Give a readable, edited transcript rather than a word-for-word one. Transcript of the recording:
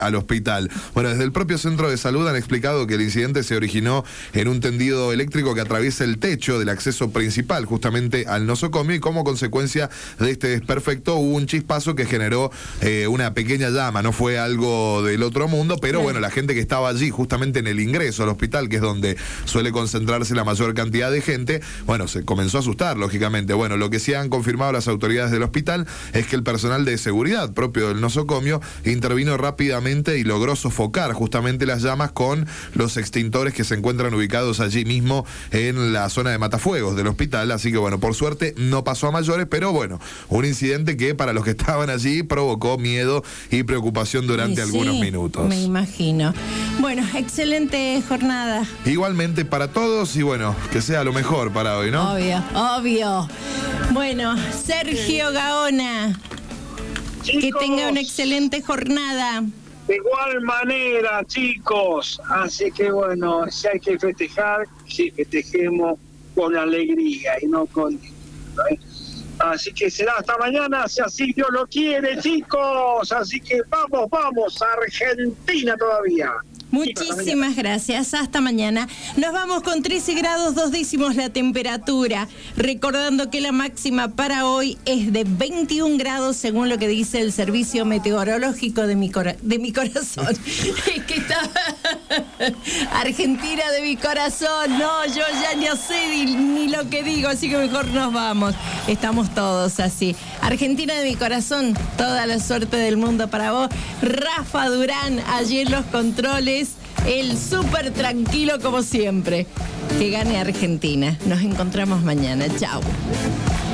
al hospital. Bueno, desde el propio centro de salud han explicado que el incidente se originó en un tendido eléctrico que atraviesa el techo del acceso principal, justamente al nosocomio, y como consecuencia de este desperfecto hubo un chispazo que generó una pequeña llama. No fue algo del otro mundo, pero bueno, la gente que estaba allí, justamente en el ingreso al hospital, que es donde suele concentrarse la mayor cantidad de gente, bueno, se comenzó a asustar, lógicamente. Bueno, lo que sí han confirmado las autoridades del hospital es que el personal de seguridad propio del nosocomio intervino rápidamente y logró sofocar justamente las llamas con los extintores que se encuentran ubicados allí mismo en la zona de matafuegos del hospital. Así que bueno, por suerte no pasó a mayores, pero bueno, un incidente que para los que estaban allí provocó miedo y preocupación durante algunos minutos. Me imagino. Bueno, excelente jornada. Igualmente para todos y bueno, que sea lo mejor para hoy, ¿no? Obvio. Bueno, Sergio Gaona, chicos, que tenga una excelente jornada. De igual manera, chicos. Así que bueno, si hay que festejar, sí, festejemos con alegría y no con... Así que será hasta mañana, si así Dios lo quiere, chicos. Así que vamos, Argentina todavía. Muchísimas gracias, hasta mañana. Nos vamos con 13 grados 2 décimos la temperatura, recordando que la máxima para hoy es de 21 grados según lo que dice el servicio meteorológico de mi corazón. Es que está Argentina de mi corazón, no, yo ya no sé ni lo que digo, así que mejor nos vamos. Estamos todos así. Argentina de mi corazón, toda la suerte del mundo para vos. Rafa Durán, allí en los controles. El súper tranquilo como siempre. Que gane Argentina. Nos encontramos mañana. Chao.